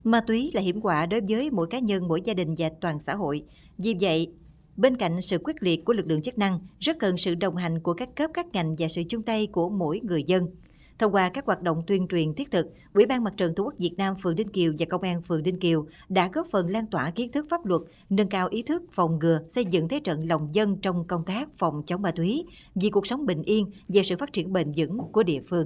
Ma túy là hiểm họa đối với mỗi cá nhân, mỗi gia đình và toàn xã hội. Vì vậy, bên cạnh sự quyết liệt của lực lượng chức năng, rất cần sự đồng hành của các cấp, các ngành và sự chung tay của mỗi người dân. Thông qua các hoạt động tuyên truyền thiết thực, Ủy ban Mặt trận Tổ quốc Việt Nam phường Ninh Kiều và Công an phường Ninh Kiều đã góp phần lan tỏa kiến thức pháp luật, nâng cao ý thức phòng ngừa, xây dựng thế trận lòng dân trong công tác phòng chống ma túy, vì cuộc sống bình yên, về sự phát triển bền vững của địa phương.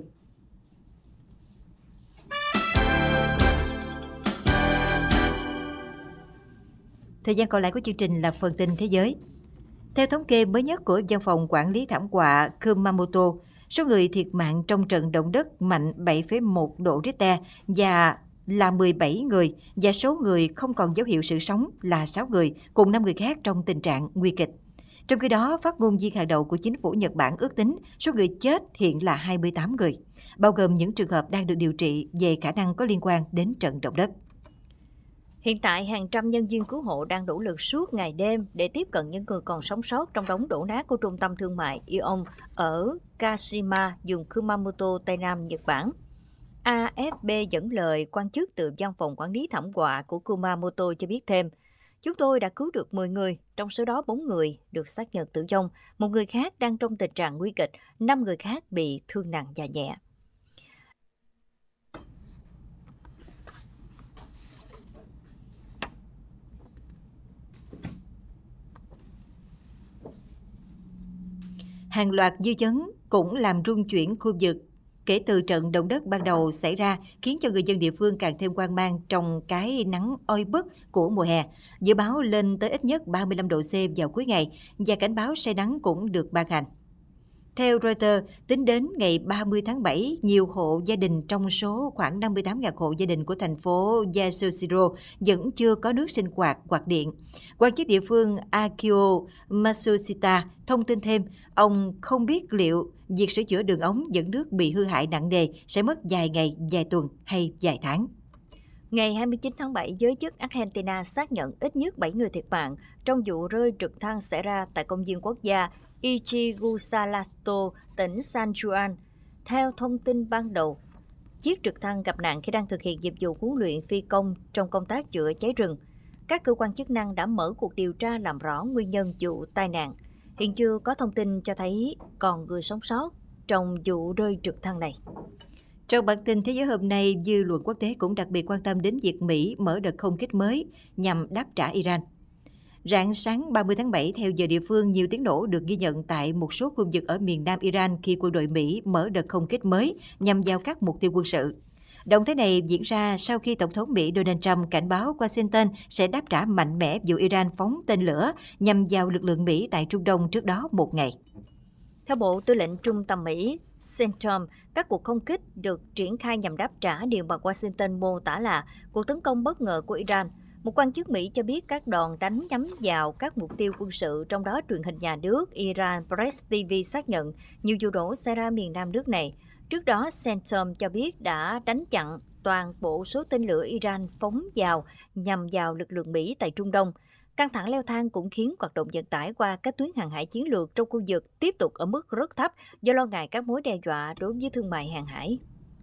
Thời gian còn lại của chương trình là phần tin thế giới. Theo thống kê mới nhất của Văn phòng Quản lý thảm họa Kumamoto, số người thiệt mạng trong trận động đất mạnh 7,1 độ Richter là 17 người và số người không còn dấu hiệu sự sống là 6 người, cùng 5 người khác trong tình trạng nguy kịch. Trong khi đó, phát ngôn viên hàng đầu của chính phủ Nhật Bản ước tính số người chết hiện là 28 người, bao gồm những trường hợp đang được điều trị về khả năng có liên quan đến trận động đất. Hiện tại, hàng trăm nhân viên cứu hộ đang nỗ lực suốt ngày đêm để tiếp cận những người còn sống sót trong đống đổ nát của trung tâm thương mại Ion ở Kashima, vùng Kumamoto, Tây Nam Nhật Bản. AFP dẫn lời quan chức từ Văn phòng Quản lý thảm họa của Kumamoto cho biết thêm, chúng tôi đã cứu được 10 người, trong số đó 4 người được xác nhận tử vong, một người khác đang trong tình trạng nguy kịch, 5 người khác bị thương nặng và nhẹ. Hàng loạt dư chấn cũng làm rung chuyển khu vực kể từ trận động đất ban đầu xảy ra, khiến cho người dân địa phương càng thêm hoang mang trong cái nắng oi bức của mùa hè. Dự báo lên tới ít nhất 35 độ C vào cuối ngày và cảnh báo say nắng cũng được ban hành. Theo Reuters, tính đến ngày 30 tháng 7, nhiều hộ gia đình trong số khoảng 58.000 hộ gia đình của thành phố Yasushiro vẫn chưa có nước sinh hoạt hoặc điện. Quan chức địa phương Akio Matsushita thông tin thêm, ông không biết liệu việc sửa chữa đường ống dẫn nước bị hư hại nặng nề sẽ mất vài ngày, vài tuần hay vài tháng. Ngày 29 tháng 7, giới chức Argentina xác nhận ít nhất 7 người thiệt mạng trong vụ rơi trực thăng xảy ra tại công viên quốc gia Ichigualasto, tỉnh San Juan. Theo thông tin ban đầu, chiếc trực thăng gặp nạn khi đang thực hiện nhiệm vụ huấn luyện phi công trong công tác chữa cháy rừng. Các cơ quan chức năng đã mở cuộc điều tra làm rõ nguyên nhân vụ tai nạn. Hiện chưa có thông tin cho thấy còn người sống sót trong vụ rơi trực thăng này. Trong bản tin Thế giới hôm nay, dư luận quốc tế cũng đặc biệt quan tâm đến việc Mỹ mở đợt không kích mới nhằm đáp trả Iran. Rạng sáng 30 tháng 7, theo giờ địa phương, nhiều tiếng nổ được ghi nhận tại một số khu vực ở miền nam Iran khi quân đội Mỹ mở đợt không kích mới nhằm vào các mục tiêu quân sự. Động thái này diễn ra sau khi Tổng thống Mỹ Donald Trump cảnh báo Washington sẽ đáp trả mạnh mẽ vụ Iran phóng tên lửa nhằm vào lực lượng Mỹ tại Trung Đông trước đó một ngày. Theo Bộ Tư lệnh Trung tâm Mỹ, CENTCOM, các cuộc không kích được triển khai nhằm đáp trả điều mà Washington mô tả là cuộc tấn công bất ngờ của Iran. Một quan chức Mỹ cho biết các đòn đánh nhắm vào các mục tiêu quân sự, trong đó truyền hình nhà nước Iran Press TV xác nhận nhiều vụ nổ xảy ra miền nam nước này. Trước đó, CENTCOM cho biết đã đánh chặn toàn bộ số tên lửa Iran phóng vào nhằm vào lực lượng Mỹ tại Trung Đông. Căng thẳng leo thang cũng khiến hoạt động vận tải qua các tuyến hàng hải chiến lược trong khu vực tiếp tục ở mức rất thấp do lo ngại các mối đe dọa đối với thương mại hàng hải.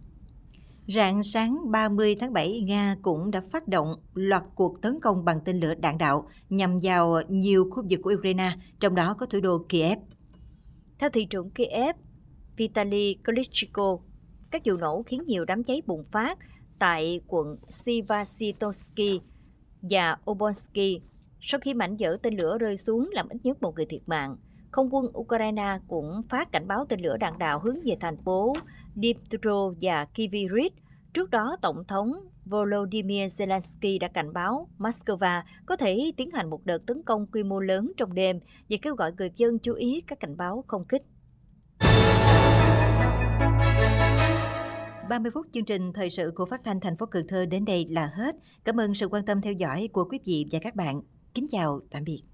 Rạng sáng 30 tháng 7, Nga cũng đã phát động loạt cuộc tấn công bằng tên lửa đạn đạo nhằm vào nhiều khu vực của Ukraine, trong đó có thủ đô Kiev. Theo thị trưởng Kiev, Vitaly Klitschko, các vụ nổ khiến nhiều đám cháy bùng phát tại quận Sivasitorsky và Obolsky sau khi mảnh vỡ tên lửa rơi xuống làm ít nhất một người thiệt mạng. Không quân Ukraine cũng phát cảnh báo tên lửa đạn đạo hướng về thành phố Dnipro và Kryvyi. Trước đó, Tổng thống Volodymyr Zelensky đã cảnh báo Moscow có thể tiến hành một đợt tấn công quy mô lớn trong đêm và kêu gọi người dân chú ý các cảnh báo không kích. 30 phút chương trình thời sự của Phát thanh thành phố Cần Thơ đến đây là hết. Cảm ơn sự quan tâm theo dõi của quý vị và các bạn. Kính chào, tạm biệt.